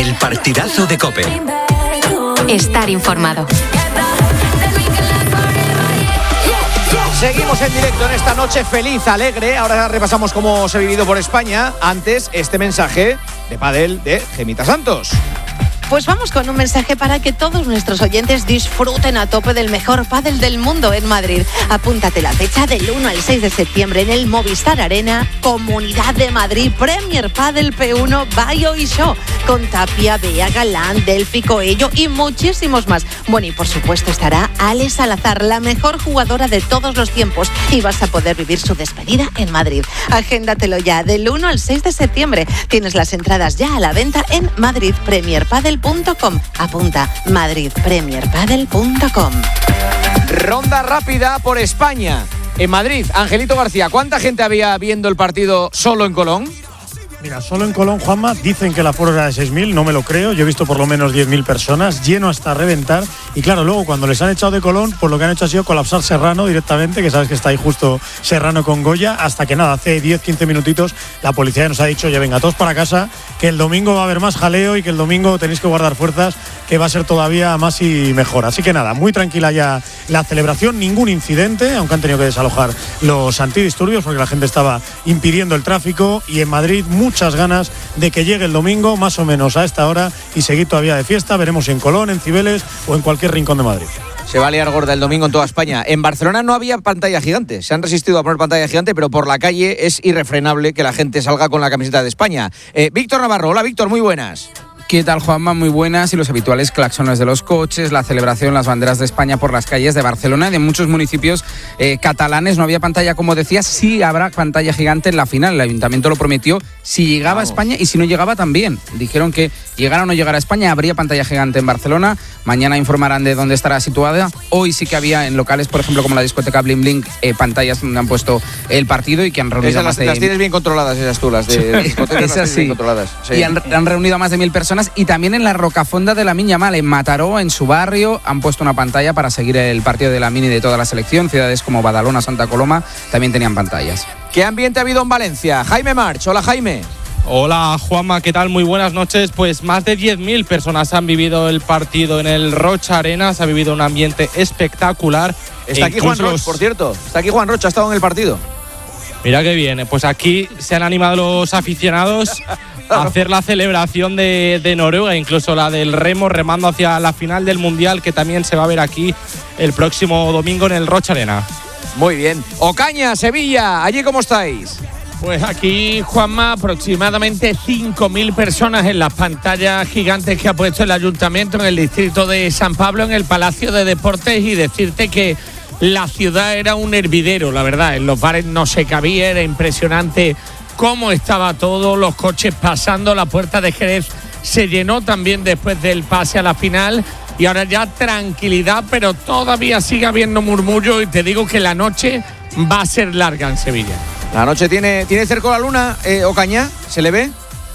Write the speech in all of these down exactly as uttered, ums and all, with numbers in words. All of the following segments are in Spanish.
El partidazo de COPE. Estar informado. Seguimos en directo en esta noche feliz, alegre. Ahora repasamos cómo se ha vivido por España. Antes, este mensaje de pádel de Gemita Santos. Pues vamos con un mensaje para que todos nuestros oyentes disfruten a tope del mejor pádel del mundo en Madrid. Apúntate la fecha del uno al seis de septiembre en el Movistar Arena, Comunidad de Madrid, Premier Padel P uno, Bayo y Show, con Tapia, Bea, Galán, Delphi, Coello y muchísimos más. Bueno, y por supuesto estará Ale Salazar, la mejor jugadora de todos los tiempos, y vas a poder vivir su despedida en Madrid. Agéndatelo ya, del uno al seis de septiembre. Tienes las entradas ya a la venta en madrid premier padel punto com. Apunta, madrid premier padel punto com. Ronda rápida por España. En Madrid, Angelito García, ¿cuánta gente había viendo el partido solo en Colón? Mira, solo en Colón, Juanma, dicen que el aforo era de seis mil, no me lo creo. Yo he visto por lo menos diez mil personas, lleno hasta reventar. Y claro, luego cuando les han echado de Colón, pues lo que han hecho ha sido colapsar Serrano directamente, que sabes que está ahí justo Serrano con Goya, hasta que nada, hace diez quince minutitos la policía nos ha dicho, ya venga, todos para casa, que el domingo va a haber más jaleo y que el domingo tenéis que guardar fuerzas, que va a ser todavía más y mejor. Así que nada, muy tranquila ya la celebración, ningún incidente, aunque han tenido que desalojar los antidisturbios porque la gente estaba impidiendo el tráfico, y en Madrid muchas ganas de que llegue el domingo más o menos a esta hora y seguir todavía de fiesta. Veremos en Colón, en Cibeles o en cualquier rincón de Madrid. Se va a liar gorda el domingo en toda España. En Barcelona no había pantalla gigante. Se han resistido a poner pantalla gigante, pero por la calle es irrefrenable que la gente salga con la camiseta de España. Eh, Víctor Navarro. Hola, Víctor, muy buenas. ¿Qué tal, Juanma? Muy buenas. Y los habituales claxones de los coches, la celebración, las banderas de España por las calles de Barcelona y de muchos municipios eh, catalanes. No había pantalla, como decías, sí habrá pantalla gigante en la final. El Ayuntamiento lo prometió si llegaba Vamos. a España, y si no llegaba también. Dijeron que llegara o no llegara a España, habría pantalla gigante en Barcelona. Mañana informarán de dónde estará situada. Hoy sí que había en locales, por ejemplo, como la discoteca Bling Bling, eh, pantallas donde han puesto el partido y que han reunido esas a más las, de... las tienes bien controladas, esas tú, las de las discotecas. Esas sí. Bien controladas. Sí. Y han, han reunido a más de mil personas. Y también en la Rocafonda de la Miña Mal, en Mataró, en su barrio, han puesto una pantalla para seguir el partido de la Mini de toda la selección. Ciudades como Badalona, Santa Coloma también tenían pantallas. ¿Qué ambiente ha habido en Valencia? Jaime March. Hola, Jaime. Hola, Juanma, ¿qué tal? Muy buenas noches. Pues más de diez mil personas han vivido el partido en el Rocha Arena. Se ha vivido un ambiente espectacular. Está aquí Juan Roch, por cierto. Está aquí Juan Roch, ha estado en el partido. Mira que viene. Pues aquí se han animado los aficionados a hacer la celebración de, de Noruega, incluso la del remo, remando hacia la final del Mundial, que también se va a ver aquí el próximo domingo en el Rocha Arena. Muy bien. Ocaña, Sevilla, ¿allí cómo estáis? Pues aquí, Juanma, aproximadamente cinco mil personas en las pantallas gigantes que ha puesto el Ayuntamiento en el distrito de San Pablo, en el Palacio de Deportes, y decirte que la ciudad era un hervidero, la verdad. En los bares no se cabía, era impresionante cómo estaba todo, los coches pasando, la Puerta de Jerez se llenó también después del pase a la final, y ahora ya tranquilidad, pero todavía sigue habiendo murmullo, y te digo que la noche va a ser larga en Sevilla. La noche tiene, tiene cerca la luna, eh, Ocaña, ¿se le ve?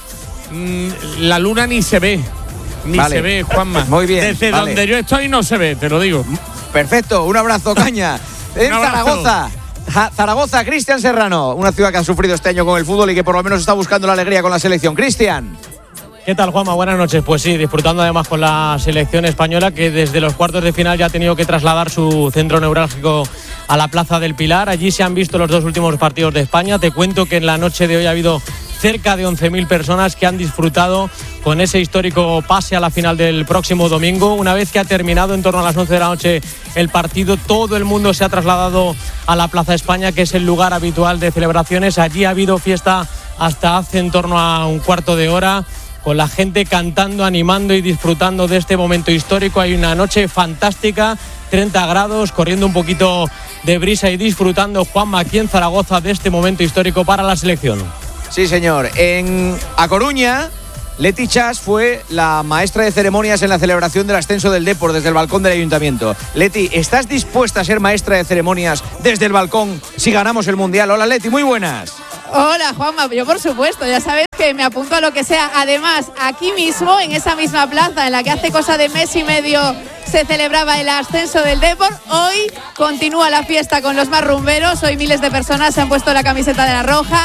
Mm, la luna ni se ve, ni vale. se ve, Juanma. Muy bien. Desde vale. donde yo estoy no se ve, te lo digo. Perfecto, un abrazo, Ocaña. En abrazo. Zaragoza. Ja, Zaragoza, Cristian Serrano, una ciudad que ha sufrido este año con el fútbol y que por lo menos está buscando la alegría con la selección. Cristian. ¿Qué tal, Juanma? Buenas noches. Pues sí, disfrutando además con la selección española, que desde los cuartos de final ya ha tenido que trasladar su centro neurálgico a la Plaza del Pilar. Allí se han visto los dos últimos partidos de España. Te cuento que en la noche de hoy ha habido cerca de once mil personas que han disfrutado con ese histórico pase a la final del próximo domingo. Una vez que ha terminado en torno a las once de la noche el partido, todo el mundo se ha trasladado a la Plaza España, que es el lugar habitual de celebraciones. Allí ha habido fiesta hasta hace en torno a un cuarto de hora, con la gente cantando, animando y disfrutando de este momento histórico. Hay una noche fantástica, treinta grados, corriendo un poquito de brisa y disfrutando, Juanma, aquí en Zaragoza, de este momento histórico para la selección. Sí, señor. En A Coruña, Leti Chas fue la maestra de ceremonias en la celebración del ascenso del Depor desde el balcón del Ayuntamiento. Leti, ¿estás dispuesta a ser maestra de ceremonias desde el balcón si ganamos el Mundial? Hola, Leti, muy buenas. Hola, Juanma, yo por supuesto, ya sabes que me apunto a lo que sea. Además, aquí mismo, en esa misma plaza en la que hace cosa de mes y medio se celebraba el ascenso del Depor, hoy continúa la fiesta con los más rumberos. Hoy miles de personas se han puesto la camiseta de la roja,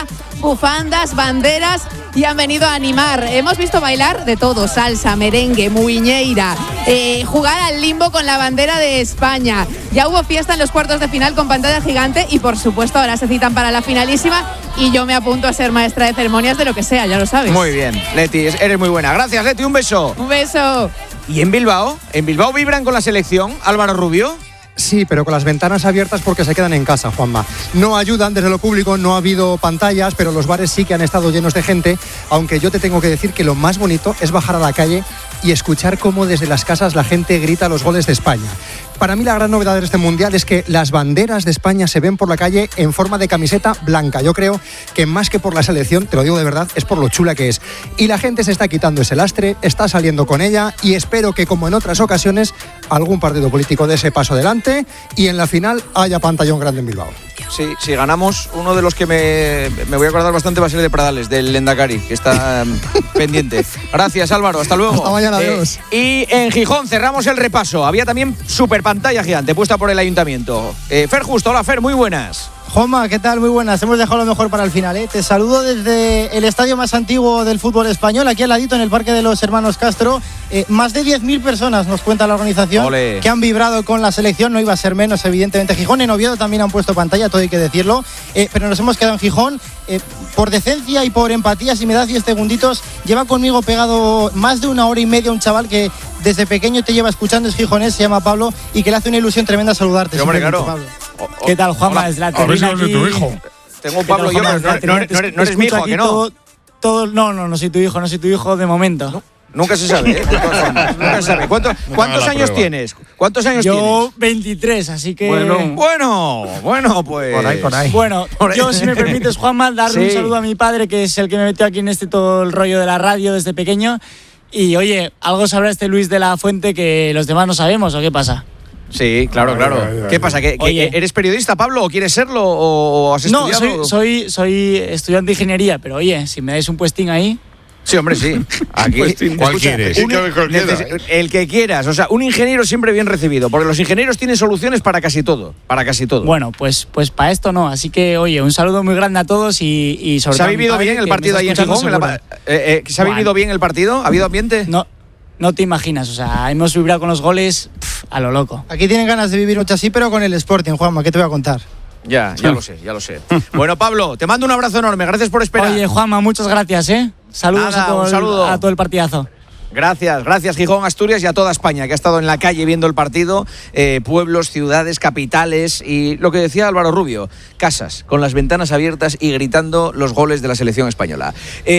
bufandas, banderas y han venido a animar. Hemos visto bailar de todo, salsa, merengue, muiñeira, eh, jugar al limbo con la bandera de España. Ya hubo fiesta en los cuartos de final con pantalla gigante y por supuesto ahora se citan para la finalísima y yo me apunto a ser maestra de ceremonias de lo que sea, ya lo sabes. Muy bien, Leti, eres muy buena. Gracias, Leti, un beso. Un beso. ¿Y en Bilbao? ¿En Bilbao vibran con la selección, Álvaro Rubio? Sí, pero con las ventanas abiertas porque se quedan en casa, Juanma. No ayudan desde lo público, no ha habido pantallas, pero los bares sí que han estado llenos de gente, aunque yo te tengo que decir que lo más bonito es bajar a la calle y escuchar cómo desde las casas la gente grita los goles de España. Para mí la gran novedad de este Mundial es que las banderas de España se ven por la calle en forma de camiseta blanca. Yo creo que más que por la selección, te lo digo de verdad, es por lo chula que es. Y la gente se está quitando ese lastre, está saliendo con ella y espero que, como en otras ocasiones, algún partido político dé ese paso adelante y en la final haya pantallón grande en Bilbao. Sí, si ganamos, uno de los que me, me voy a acordar bastante va a ser de Pradales, del Lendakari, que está um, pendiente. Gracias, Álvaro, hasta luego. Hasta mañana, adiós. Eh, y en Gijón cerramos el repaso. Había también super pantalla gigante puesta por el ayuntamiento. Eh, Fer Justo, hola Fer, muy buenas. Juanma, ¿qué tal? Muy buenas. Hemos dejado lo mejor para el final, ¿eh? Te saludo desde el estadio más antiguo del fútbol español, aquí al ladito en el Parque de los Hermanos Castro. Eh, más de diez mil personas, nos cuenta la organización, Olé. que han vibrado con la selección. No iba a ser menos, evidentemente. Gijón, en Oviedo también han puesto pantalla, todo hay que decirlo. Eh, pero nos hemos quedado en Gijón. Eh, por decencia y por empatía, si me das diez segunditos, lleva conmigo pegado más de una hora y media un chaval que desde pequeño te lleva escuchando, es gijonés, se llama Pablo, y que le hace una ilusión tremenda saludarte. Sí, hombre, claro. Pablo. Oh, oh, ¿Qué tal, Juanma? hola. Es la A ver si no es de tu hijo. Tengo un Pablo y yo, pero no, no, no, eres- no eres- no eres mi hijo, ¿a que no? Todo, todo, no, no, no soy tu hijo, no soy tu hijo de momento. No, nunca se sabe, ¿eh? De todas formas, nunca se sabe. ¿Cuánto- ¿Cuántos la años prueba. tienes? ¿Cuántos años Yo veintitrés, así que... tienes? Bueno, bueno, pues. Por ahí, por ahí. Bueno, Por ahí. yo, si me permites, Juanma, darle Sí. un saludo a mi padre, que es el que me metió aquí en este todo el rollo de la radio desde pequeño. Y, oye, algo sabrá este Luis de la Fuente que los demás no sabemos, ¿o qué pasa? Sí, claro, Ay, claro. ay, ay, ¿Qué ay. pasa? ¿Que, que Oye. eres periodista, Pablo, o quieres serlo, o has No, estudiado? soy, soy, soy estudiante de ingeniería, pero, oye, si me dais un puestín ahí... Sí, hombre, sí. Aquí, ¿Cuál quieres? un- Sí, que cualquiera, neces- el que quieras. O sea, un ingeniero siempre bien recibido, porque los ingenieros tienen soluciones para casi todo. Para casi todo. Bueno, pues, pues para esto no. Así que, oye, un saludo muy grande a todos y, y sobre ¿Se ha todo a mi vivido padre, bien el que me partido está ahí en escuchando Gijón? En la seguro. pa- eh, eh, ¿Se ha Juan. vivido bien el partido? ¿Ha habido ambiente? No, no te imaginas, o sea, hemos vibrado con los goles pff, a lo loco. Aquí tienen ganas de vivir mucho así, pero con el Sporting, Juanma, ¿qué te voy a contar? Ya, ya lo sé, ya lo sé. Bueno, Pablo, te mando un abrazo enorme. Gracias por esperar. Oye, Juanma, muchas gracias, ¿eh? Saludos Nada, a, todo un el- saludo. a todo el partidazo. Gracias, gracias Gijón, Asturias y a toda España que ha estado en la calle viendo el partido, eh, pueblos, ciudades, capitales y lo que decía Álvaro Rubio, casas con las ventanas abiertas y gritando los goles de la selección española.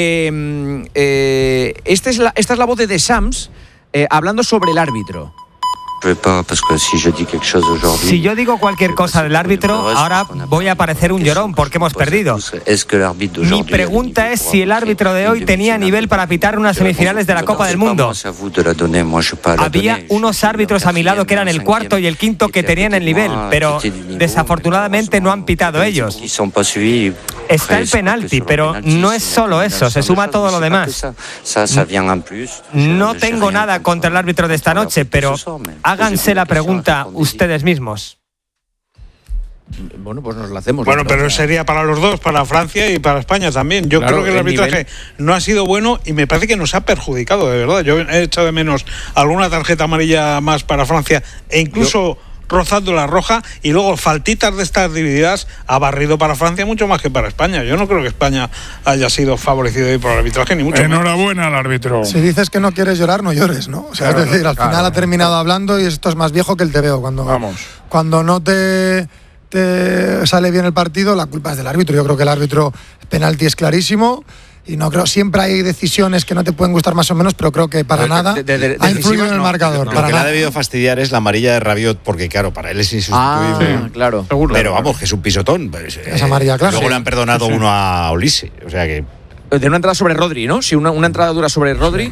Eh, eh, esta, es la, esta es la voz de The Sams eh, hablando sobre el árbitro. Si yo digo cualquier cosa del árbitro, ahora voy a parecer un llorón porque hemos perdido. Mi pregunta es si el árbitro de hoy tenía nivel para pitar unas semifinales de la Copa del Mundo. Había unos árbitros a mi lado que eran el cuarto y el quinto que tenían el nivel, pero desafortunadamente no han pitado ellos. Está el penalti, pero no es solo eso, se suma todo lo demás. No tengo nada contra el árbitro de esta noche, pero háganse la pregunta ustedes mismos. Bueno, pues nos la hacemos. Bueno, nosotros. pero sería para los dos, para Francia y para España también. Yo Claro, creo que el el arbitraje nivel- no ha sido bueno y me parece que nos ha perjudicado, de verdad. Yo he echado de menos alguna tarjeta amarilla más para Francia e incluso rozando la roja, y luego faltitas de estas divididas ha barrido para Francia mucho más que para España. Yo no creo que España haya sido favorecido hoy por el arbitraje, ni mucho menos. Enhorabuena al árbitro. Si dices que no quieres llorar, no llores, ¿no? O sea, Claro, es decir, al claro, final ha claro. terminado hablando y esto es más viejo que el te veo. Cuando, Vamos. cuando no te, te sale bien el partido, la culpa es del árbitro. Yo creo que el árbitro, el penalti es clarísimo. Y no creo, siempre hay decisiones que no te pueden gustar más o menos, pero creo que para De- nada de- de- ha influido en el no, marcador. Lo para que le ha nada. debido fastidiar es la amarilla de Rabiot, porque claro, para él es insustituible. Ah, claro. Pero vamos, que es un pisotón. Pues, Es amarilla, claro. Luego Sí. le han perdonado Sí. uno a Olise. O sea que. De una entrada sobre Rodri, ¿no? Si una, una entrada dura sobre Rodri.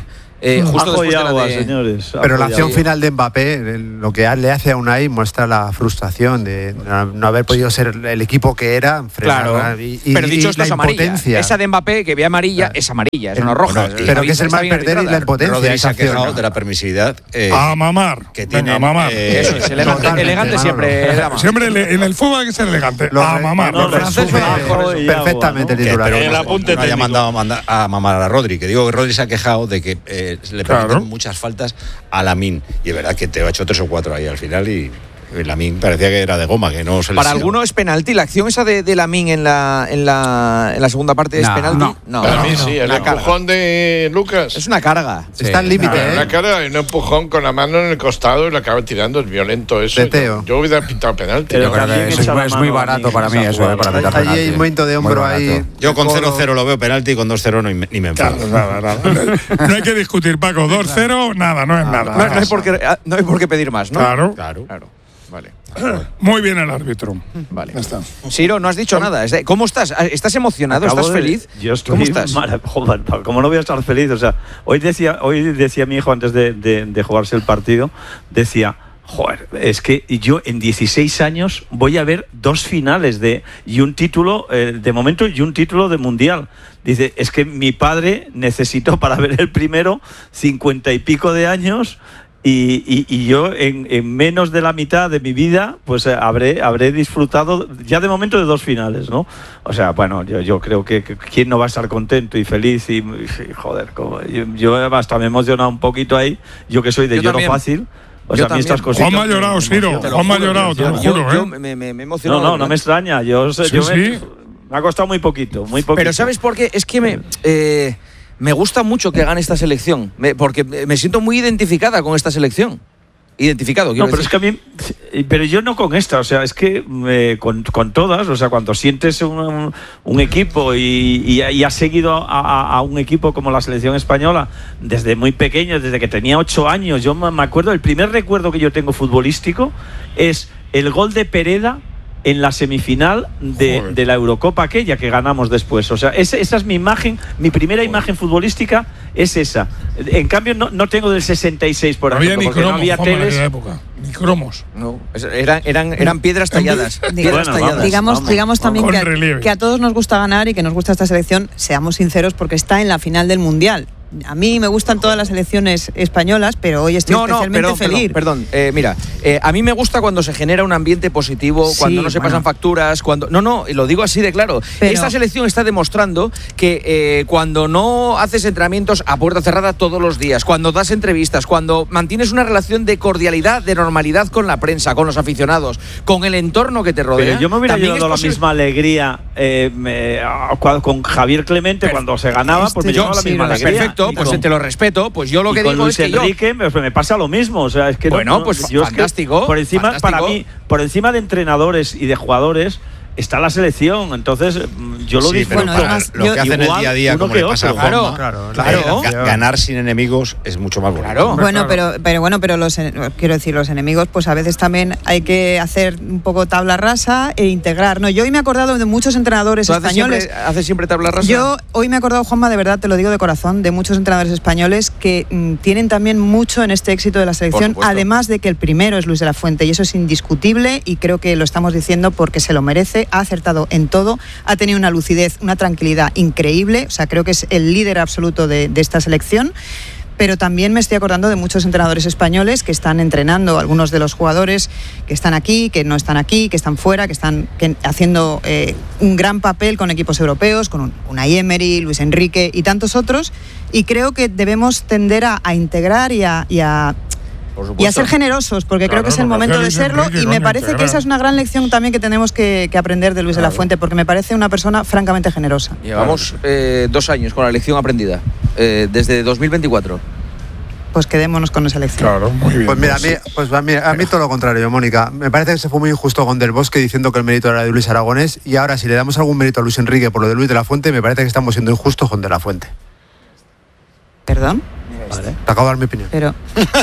eh, justo Ajo después y de la agua, de... señores. Pero Ajo la y acción agua. final de Mbappé, lo que le hace a Unai, muestra la frustración de no haber podido ser el equipo que era. Claro, y, y, pero dicho y esto la es amarilla. impotencia. Esa de Mbappé que ve amarilla es amarilla, es una roja. Bueno, pero que es el mal perder y la impotencia. Rodri se esa ha acción, quejado ¿no? de la permisividad. eh, A mamar. que Venga, tiene a mamar. Eso es, elegante, elegante siempre. Dama. Siempre ele- en el fútbol hay que ser elegante. Lo A re- mamar. lo Lo resume Ajo y perfectamente agua, el que titular. espero que El no- apunte no haya técnico. mandado a, mandar- a mamar a Rodri, que digo que Rodri se ha quejado de que eh, le permiten Claro. muchas faltas a Lamine. Y es verdad que te ha hecho tres o cuatro ahí al final y Lamine parecía que era de goma, que no se le Para alguno es penalti. La acción esa de, de Lamine en la, en, la, en la segunda parte es No, penalti. no. Para mí sí, el una carga. empujón de Lucas. Es una carga. Está al límite, Una, una ¿eh? cara, un empujón con la mano en el costado y lo acaba tirando, es violento eso. De Teo. Yo, yo hubiera pintado penalti. Pero ¿no? también es, echa la es muy mano barato Lamine para en mí esa eso, eh, jugada. para pitar Allí penalti. hay un movimiento de Muy hombro barato. ahí. Yo con Codo. cero cero lo veo penalti y con dos cero no, ni me enfado. Nada, nada. No hay que discutir, Paco. dos cero, nada, no es nada. No, no hay por qué, no hay por qué pedir más, ¿no? Claro. Claro. Claro. Vale. Muy bien el árbitro. Vale. Ya está. Siro, no has dicho nada. Es de- ¿Cómo estás? ¿Estás emocionado? Acabo ¿Estás de- feliz? Yo estoy ¿Cómo estás? mara- Joder, ¿cómo no voy a estar feliz? O sea, hoy decía, hoy decía mi hijo antes de, de- de jugarse el partido, decía, joder, es que yo en dieciséis años voy a ver dos finales de y un título eh, de momento y un título de mundial. Dice, es que mi padre necesitó para ver el primero cincuenta y pico de años. Y, y, y yo en, en menos de la mitad de mi vida pues eh, habré habré disfrutado ya de momento de dos finales, ¿no? O sea, bueno, yo, yo creo que, que quién no va a estar contento y feliz y, y, joder, como, yo, yo hasta me he emocionado un poquito ahí, yo que soy de Yo lloro también. fácil. O Yo sea, a mí también. estas cositas Juanma ha me- llorado, me Siro. emocionan. Te lo Juanma ha juro, llorado, te lo yo- juro, yo ¿eh? me, me, me he No, emocionado. no, no me extraña. Yo, sé- Sí, yo me, sí. me ha costado muy poquito, muy poquito. Pero ¿sabes por qué? Es que me, eh, me gusta mucho que gane esta selección. Me- porque me siento muy identificada con esta selección. Identificado, quiero No, pero decir. es que a mí, pero yo no con esta, o sea, es que eh, con, con todas, o sea, cuando sientes un, un, un equipo y, y, y has seguido a, a, a un equipo como la selección española desde muy pequeño, desde que tenía ocho años, yo me me acuerdo, el primer recuerdo que yo tengo futbolístico es el gol de Pereda en la semifinal de, de la Eurocopa aquella que ganamos después. O sea, esa, esa es mi imagen, mi primera imagen futbolística es esa. En cambio, no, no tengo del sesenta y seis, por No había ejemplo, ni porque no cromos, había Juanma, en teles. aquella época. Ni cromos. No, es- eran, eran, eran piedras talladas. Piedras Bueno, talladas. Digamos, vamos, digamos también Con que a, relieve. que a todos nos gusta ganar y que nos gusta esta selección, seamos sinceros, porque está en la final del Mundial. A mí me gustan todas las selecciones españolas, pero hoy estoy No, no, especialmente perdón, feliz. perdón, perdón. Eh, mira, eh, a mí me gusta cuando se genera un ambiente positivo, Sí, cuando no se bueno. pasan facturas, cuando... No, no, lo digo así de claro. Pero- Esta selección está demostrando que eh, cuando no haces entrenamientos a puerta cerrada todos los días, cuando das entrevistas, cuando mantienes una relación de cordialidad, de normalidad con la prensa, con los aficionados, con el entorno que te rodea... Pero yo me hubiera también llevado es la posible- misma alegría eh, me- a- cua- con Javier Clemente cuando se ganaba, pues me Yo- llevaba la sí, misma pues alegría. perfecto, Y pues con- te lo respeto. Pues yo lo y que con digo Luis es que yo... Enrique pues, me pasa lo mismo, o sea, es que no- Bueno, no, pues yo es que fantástico, por encima fantástico. para mí, por encima de entrenadores y de jugadores está la selección, entonces mm, yo lo Sí, disfruto. pero para lo que hacen el Igual día a día, uno como que le pasa a otro. Juanma, Claro, eh, claro. ga- ganar sin enemigos es mucho más bonito. Claro. Bueno, pero, pero bueno, pero los en- quiero decir, los enemigos, pues a veces también hay que hacer un poco tabla rasa e integrar. No, yo hoy me he acordado de muchos entrenadores ¿Tú haces españoles. siempre, haces siempre tabla rasa? Yo hoy me he acordado, Juanma, de verdad, te lo digo de corazón, de muchos entrenadores españoles que mm, tienen también mucho en este éxito de la selección, supuesto. además de que el primero es Luis de la Fuente, y eso es indiscutible, y creo que lo estamos diciendo porque se lo merece, ha acertado en todo, ha tenido una lucidez, una tranquilidad increíble, o sea, creo que es el líder absoluto de, de esta selección. Pero también me estoy acordando de muchos entrenadores españoles que están entrenando, algunos de los jugadores que están aquí, que no están aquí, que están fuera, que están que, haciendo eh, un gran papel con equipos europeos, con un, Unai Emery, Luis Enrique y tantos otros. Y creo que debemos tender a, a integrar y a, y a y a ser generosos, porque Claro, creo que es el no, momento de Luis serlo, Enrique, y me coño, parece que integrar. esa es una gran lección también que tenemos que, que aprender de Luis de la Fuente, porque me parece una persona francamente generosa. Llevamos eh, dos años con la lección aprendida, eh, desde dos mil veinticuatro. Pues quedémonos con esa lección. Claro, muy bien. Pues mira, a mí, pues a mí, a mí todo lo contrario, Mónica. Me parece que se fue muy injusto con Del Bosque diciendo que el mérito era de Luis Aragonés, y ahora si le damos algún mérito a Luis Enrique por lo de Luis de la Fuente, me parece que estamos siendo injustos con De la Fuente. ¿Perdón? Vale. Te acabo de dar mi opinión. Pero,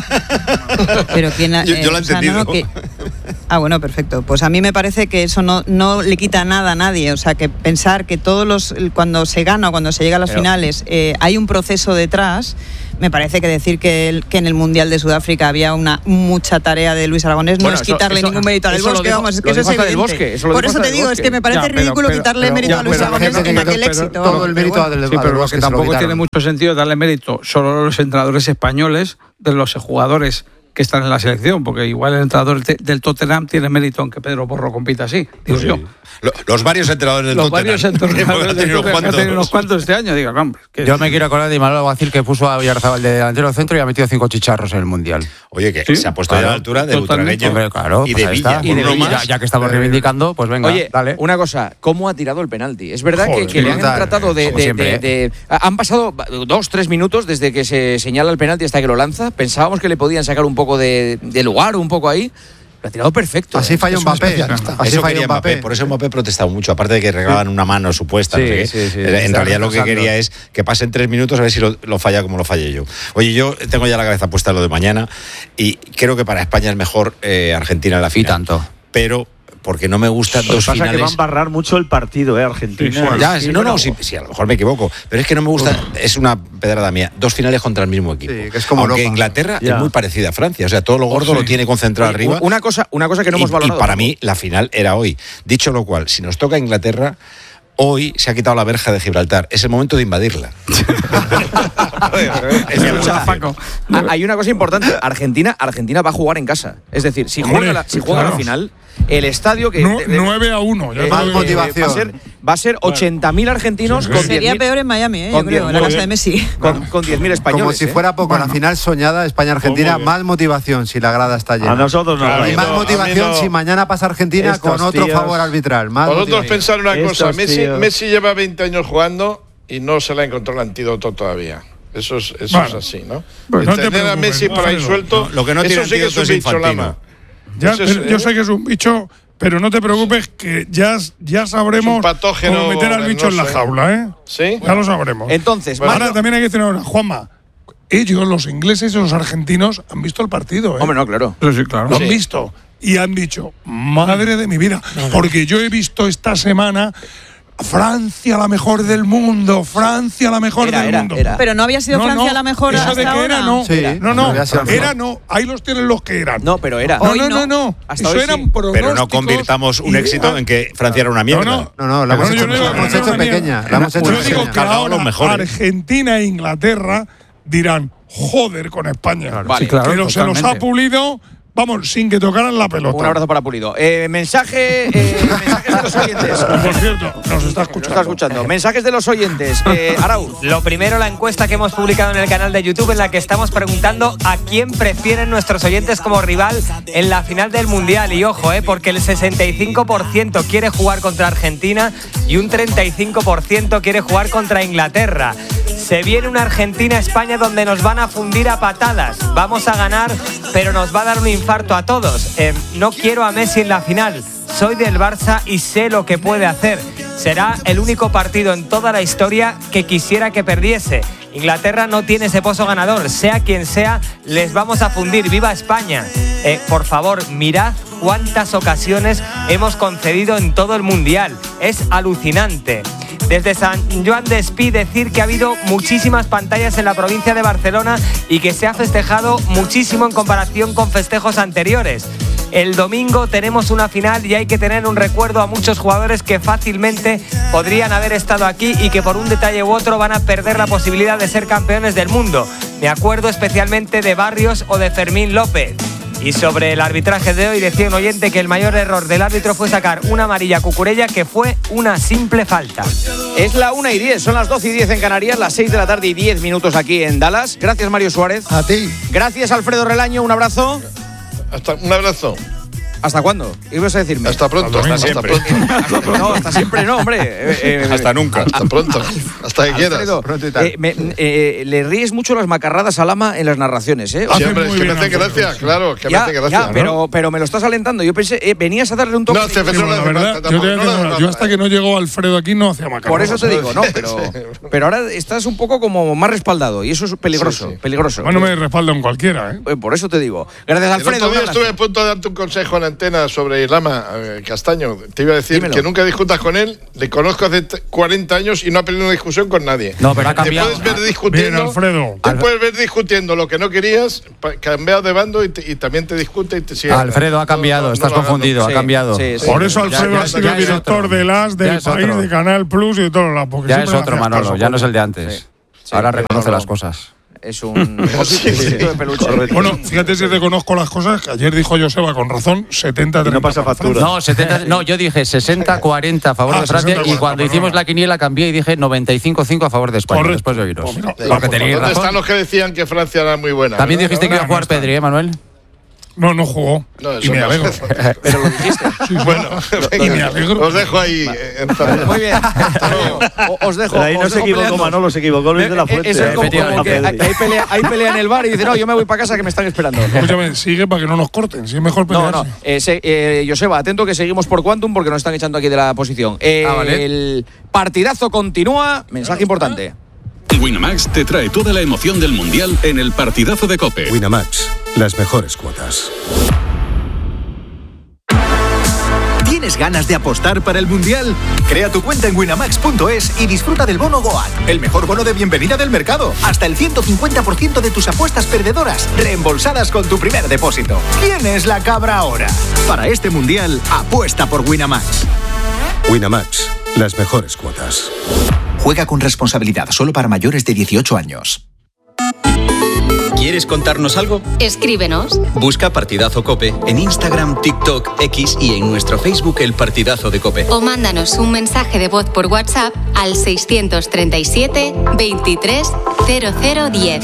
pero quién ha- Yo- yo eh, lo he o sea, no, no, entendido. que- ah, bueno, perfecto. Pues a mí me parece que eso no, no le quita nada a nadie. O sea, que pensar que todos los cuando se gana o cuando se llega a las Pero- finales eh, hay un proceso detrás, me parece que decir que, el, que en el Mundial de Sudáfrica había una mucha tarea de Luis Aragonés no Bueno, es eso- quitarle eso- ningún mérito a Del eso lo Bosque, dijo- vamos, es lo que eso es dijo hasta Del evidente. Bosque, eso lo Por dijo eso hasta te Del digo, es Bosque. que me parece Ya, pero- ridículo pero- quitarle pero- mérito ya, a Luis pero- Aragonés pero- en pero- aquel pero- éxito. todo el mérito a Del- Sí, a Del pero Bosque que se lo tampoco quitaron. tiene mucho sentido darle mérito solo a los entrenadores españoles de los jugadores que están en la selección, porque igual el entrenador te- del Tottenham tiene mérito en que Pedro Porro compita así, digo Sí. yo. Lo- Los varios entrenadores del Los Tottenham. varios entrenadores Porque ha del tenido Tottenham, que ha tenido unos cuantos este año, digo, hombre. que- Yo me quiero acordar de Imanol Alguacil, que puso a Villarreal de delantero centro y ha metido cinco chicharros en el Mundial. Oye, que se ha puesto ya a la altura de Totalmente. Utragueño Hombre, claro, y pues de ahí Villa. está. Con Y de uno Villa, más. ya que estamos reivindicando, pues venga, Oye, dale. una cosa, ¿cómo ha tirado el penalti? Es verdad Joder, que, que le han brutal, tratado de, como de- siempre, de- ¿eh? de- Han pasado dos, tres minutos desde que se señala el penalti hasta que lo lanza. Pensábamos que le podían sacar un poco de, de lugar, un poco ahí. Lo ha tirado perfecto. Así ¿eh? falló Es un Mbappé. especialista. Así Eso falló quería Mbappé. Mbappé, por eso Mbappé ha protestado mucho, aparte de que regalaban una mano supuesta. Sí, no sé qué. sí, sí, en está realidad lo que retrasando. quería es que pasen tres minutos a ver si lo, lo falla como lo fallé yo. Oye, yo tengo ya la cabeza puesta en lo de mañana y creo que para España es mejor eh, Argentina en la final. Y tanto. Pero porque no me gustan Lo que dos pasa es que finales. va a embarrar mucho el partido, ¿eh? Argentina. Ya, Sí, no, bueno. no, sí, sí, a lo mejor me equivoco, pero es que no me gusta, es una pedrada mía, dos finales contra el mismo equipo. Sí, que es como Aunque Europa. Inglaterra Ya. es muy parecida a Francia, o sea, todo lo gordo Sí. lo tiene concentrado Oye, arriba. Una cosa, una cosa que no y, hemos valorado. y para tampoco. mí la final era hoy. Dicho lo cual, si nos toca Inglaterra, hoy se ha quitado la verja de Gibraltar. Es el momento de invadirla. Escucha, ah, hay una cosa importante. Argentina, Argentina va a jugar en casa. Es decir, si Hombre, juega la, si juega claro. la final, el estadio que Nu- de- de- nueve a uno. ya eh, te Más lo digo. motivación. va a ser, va a ser ochenta mil argentinos Sí, con sí. diez Sería mil peor en Miami, ¿eh? Yo con creo, diez- en la muy casa de bien. Messi. con, con diez mil españoles. Como si ¿eh? fuera poco, la final soñada España-Argentina, Muy bien. más motivación si la grada está llena. A nosotros nos Claro. va Y a más A mí no- motivación a mí no- si mañana pasa Argentina Estos con otro tíos- favor arbitral. Más Vosotros motivación. pensad una cosa, Estos Messi, tíos. Messi lleva veinte años jugando y no se le ha encontrado el antídoto todavía. Eso es, eso Bueno. es así, ¿no? Bueno, no te Tener a preocupes, Messi por ahí Alfredo. suelto, No, lo que no tiene eso sí que es antídoto un es bicho Infantino. lama. Ya, Eso es, pero yo ¿eh? sé que es un bicho, pero no te preocupes que ya, ya sabremos Es un patógeno cómo meter al bicho en la venenoso, ¿eh? jaula, ¿eh? ¿Sí? Ya lo sabremos. Entonces, Ahora Mario- también hay que decir una cosa, Juanma. Ellos, los ingleses y los argentinos, han visto el partido, ¿eh? Hombre, no, claro. Sí, sí, claro. Lo han Sí. visto. Y han dicho, madre de mi vida. Porque yo he visto esta semana Francia la mejor del mundo, Francia la mejor Era, del era, mundo. era. Pero no había sido No, Francia no, la mejor eso hasta de que ahora. era, no. Sí, no, no, había sido era mejor. no. Ahí los tienen los que eran. No, pero era. No, Hoy no, no. no, no. Hasta Eso hoy sí. eran Pero no pronósticos convirtamos un y- éxito en que Francia era una mierda. No, no. No, no, la No, hemos no, hecho, yo digo la que hemos no hecho era mía. pequeña. La hemos hecho Yo digo pequeña. que Cargado ahora los mejores. Argentina e Inglaterra dirán, joder con España. Vale. Sí, claro, Pero se los ha totalmente. pulido, vamos, sin que tocaran la pelota. Un abrazo para Pulido. Eh, mensaje, eh, mensajes de los oyentes. Por cierto, nos está Nos escuchando. está escuchando. Mensajes de los oyentes. Eh, Arau. Lo primero, la encuesta que hemos publicado en el canal de YouTube en la que estamos preguntando a quién prefieren nuestros oyentes como rival en la final del Mundial. Y ojo, eh, porque el sesenta y cinco por ciento quiere jugar contra Argentina y un treinta y cinco por ciento quiere jugar contra Inglaterra. Se viene una Argentina-España donde nos van a fundir a patadas. Vamos a ganar, pero nos va a dar un infarto a todos. Eh, no quiero a Messi en la final. Soy del Barça y sé lo que puede hacer. Será el único partido en toda la historia que quisiera que perdiese. Inglaterra no tiene ese pozo ganador. Sea quien sea, les vamos a fundir. ¡Viva España! Eh, por favor, mirad cuántas ocasiones hemos concedido en todo el Mundial. Es alucinante. Desde San Joan de Espí decir que ha habido muchísimas pantallas en la provincia de Barcelona y que se ha festejado muchísimo en comparación con festejos anteriores. El domingo tenemos una final y hay que tener un recuerdo a muchos jugadores que fácilmente podrían haber estado aquí y que por un detalle u otro van a perder la posibilidad de ser campeones del mundo. Me acuerdo especialmente de Barrios o de Fermín López. Y sobre el arbitraje de hoy decía un oyente que el mayor error del árbitro fue sacar una amarilla a Cucurella, que fue una simple falta. Es la una y diez, son las doce y diez en Canarias, las seis de la tarde y diez minutos aquí en Dallas. Gracias, Mario Suárez. A ti. Gracias, Alfredo Relaño, un abrazo. Hasta, un abrazo. ¿Hasta cuándo? ¿Qué ibas a decirme? Hasta pronto. Hasta, hasta siempre. pronto. No, hasta siempre no, hombre. Eh, eh, Hasta nunca. Hasta pronto. Hasta que quieras. Alfredo, Pronto y tal. eh, me- eh, le ríes mucho las macarradas a Lama en las narraciones, ¿eh? O sea, Siempre, es muy que me bien, hace Alfredo, gracia, sí. claro, que me ya, hace gracia. ya, ¿no? pero, pero me lo estás alentando. Yo pensé, eh, venías a darle un toque. No, jefe, Sí, no bueno, le la hace verdad, falta, yo, te voy a tampoco, decir no le una- hace yo falta. hasta que no llegó Alfredo aquí no hacía macarrones. Por eso te digo, ¿no? Pero, Sí. pero ahora estás un poco como más respaldado y eso es peligroso, Sí, sí. peligroso. Bueno, me respaldo en cualquiera, ¿eh? Eh, Por eso te digo. Gracias, El Alfredo. otro un día abrazo. estuve a punto de darte un consejo en antena sobre Lama, eh, Castaño. Te iba a decir Dímelo. que nunca discutas con él. Le conozco hace cuarenta años y no ha perdido una discusión con nadie. No, pero ha cambiado. Te puedes ver discutiendo, Bien, Alfredo. Te puedes ver discutiendo lo que no querías, cambiado de bando y, te, y también te discute y te sigue. Alfredo ha cambiado, no, no, estás no confundido, sí, ha cambiado. Sí, sí. Por eso Alfredo ya, ya, ha sido director otro. del A S, del País, otro. de Canal Plus y de todo lo Ya es otro, Manolo, ya no es el de antes. Sí. Sí, Ahora reconoce no, no. las cosas. Es un sí, sí, de peluche. Bueno, fíjate si reconozco las cosas que ayer dijo Joseba con razón, setenta treinta. No pasa factura. No, setenta, no, yo dije sesenta cuarenta a favor ah, de Francia sesenta, y cuando hicimos perdona. la quiniela cambié y dije noventa y cinco cinco a favor de España. Correcto. Después de oíros. Pues no, Porque tenéis razón. ¿Dónde están los que decían que Francia era muy buena? También ¿no? dijiste que iba a jugar Pedri, ¿eh, Manuel? No, no jugó. No, y me no alegro. Pero lo dijiste. Sí, bueno, y me alegro. Os dejo ahí. Eh, Muy bien. Os dejo. Pero ahí no se equivocó Manolo, se equivocó Luis de la Fuente. Eso es como, como que hay pelea, hay pelea en el bar y dice, no, yo me voy para casa que me están esperando. Escúchame, sigue para que no nos corten. Si es mejor pelearse. No, no. Eh, se, eh, Joseba, atento que seguimos por Quantum porque nos están echando aquí de la posición. Eh, ah, vale. El partidazo continúa. Mensaje importante. Winamax te trae toda la emoción del Mundial en el partidazo de COPE. Winamax, las mejores cuotas. ¿Tienes ganas de apostar para el Mundial? Crea tu cuenta en winamax punto es y disfruta del bono Goat, el mejor bono de bienvenida del mercado. Hasta el ciento cincuenta por ciento de tus apuestas perdedoras reembolsadas con tu primer depósito. ¿Quién es la cabra ahora? Para este Mundial, apuesta por Winamax. Winamax, las mejores cuotas. Juega con responsabilidad, solo para mayores de dieciocho años. ¿Quieres contarnos algo? Escríbenos. Busca Partidazo COPE en Instagram, TikTok, X y en nuestro Facebook El Partidazo de COPE. O mándanos un mensaje de voz por WhatsApp al seiscientos treinta y siete, veintitrés, cero cero diez.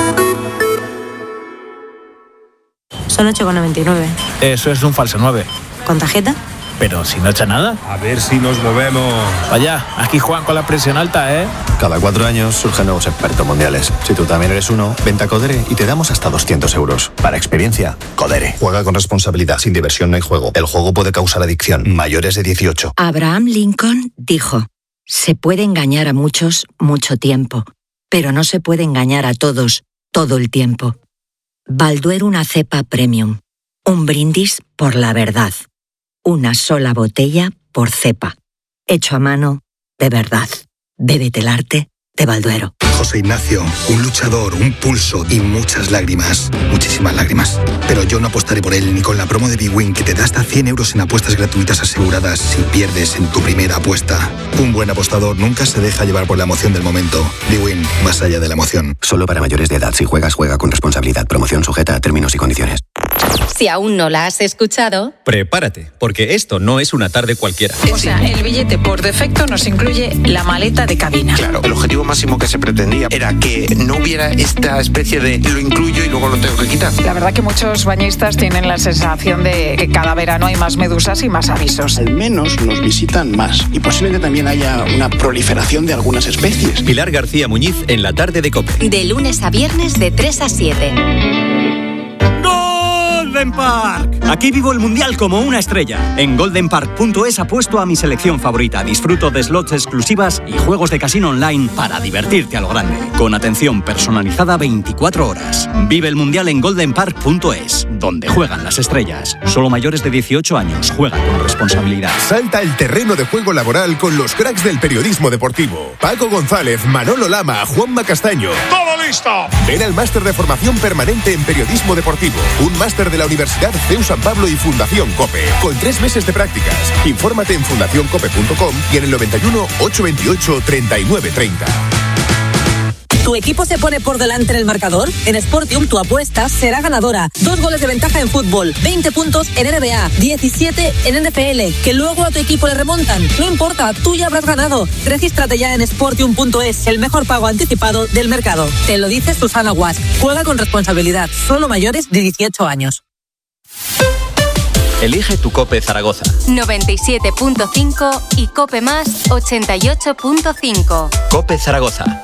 Son ocho con noventa y nueve. Eso es un falso nueve. ¿Con tarjeta? Pero si no echa nada. A ver si nos movemos. Vaya, aquí juegan con la presión alta, ¿eh? Cada cuatro años surgen nuevos expertos mundiales. Si tú también eres uno, vente a Codere y te damos hasta doscientos euros. Para experiencia, Codere. Juega con responsabilidad, sin diversión no hay juego. El juego puede causar adicción. Mayores de dieciocho. Abraham Lincoln dijo, se puede engañar a muchos mucho tiempo, pero no se puede engañar a todos todo el tiempo. Balduero una cepa premium. Un brindis por la verdad. Una sola botella por cepa. Hecho a mano, de verdad. Bébete el arte de Balduero. José Ignacio, un luchador, un pulso y muchas lágrimas. Muchísimas lágrimas. Pero yo no apostaré por él ni con la promo de bwin que te da hasta cien euros en apuestas gratuitas aseguradas si pierdes en tu primera apuesta. Un buen apostador nunca se deja llevar por la emoción del momento. bwin, más allá de la emoción. Solo para mayores de edad. Si juegas, juega con responsabilidad. Promoción sujeta a términos y condiciones. Si aún no la has escuchado, prepárate, porque esto no es una tarde cualquiera. O sea, el billete por defecto nos incluye la maleta de cabina. Claro, el objetivo máximo que se pretendía era que no hubiera esta especie de lo incluyo y luego lo tengo que quitar. La verdad que muchos bañistas tienen la sensación de que cada verano hay más medusas y más avisos. Al menos nos visitan más y posiblemente también haya una proliferación de algunas especies. Pilar García Muñiz en la tarde de COPE. De lunes a viernes de tres a siete. Golden Park. Aquí vivo el Mundial como una estrella. En golden park punto es apuesto a mi selección favorita. Disfruto de slots exclusivas y juegos de casino online para divertirte a lo grande. Con atención personalizada veinticuatro horas. Vive el Mundial en golden park punto es, donde juegan las estrellas. Solo mayores de dieciocho años. Juega con responsabilidad. Salta el terreno de juego laboral con los cracks del periodismo deportivo. Paco González, Manolo Lama, Juanma Castaño. ¡Todo listo! Ven al máster de formación permanente en periodismo deportivo. Un máster de la Universidad C E U San Pablo y Fundación COPE. Con tres meses de prácticas. Infórmate en fundación cope punto com y en el noventa y uno, ochocientos veintiocho, treinta y nueve treinta. ¿Tu equipo se pone por delante en el marcador? En Sportium tu apuesta será ganadora. Dos goles de ventaja en fútbol, veinte puntos en N B A, diecisiete en N F L. Que luego a tu equipo le remontan. No importa, tú ya habrás ganado. Regístrate ya en sportium punto es, el mejor pago anticipado del mercado. Te lo dice Susana Guas. Juega con responsabilidad. Solo mayores de dieciocho años. Elige tu COPE Zaragoza. noventa y siete punto cinco y COPE Más ochenta y ocho punto cinco. COPE Zaragoza.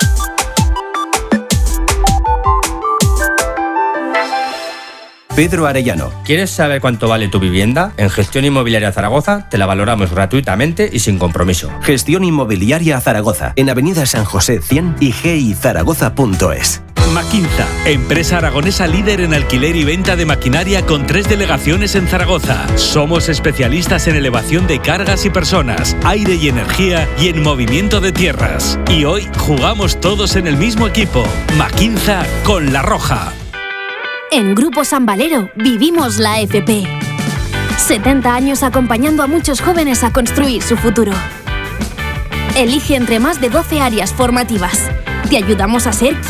Pedro Arellano. ¿Quieres saber cuánto vale tu vivienda? En Gestión Inmobiliaria Zaragoza te la valoramos gratuitamente y sin compromiso. Gestión Inmobiliaria Zaragoza, en Avenida San José cien y g i zaragoza punto es. Maquinza, empresa aragonesa líder en alquiler y venta de maquinaria con tres delegaciones en Zaragoza. Somos especialistas en elevación de cargas y personas, aire y energía y en movimiento de tierras. Y hoy jugamos todos en el mismo equipo. Maquinza con La Roja. En Grupo San Valero vivimos la F P. setenta años acompañando a muchos jóvenes a construir su futuro. Elige entre más de doce áreas formativas. Te ayudamos a ser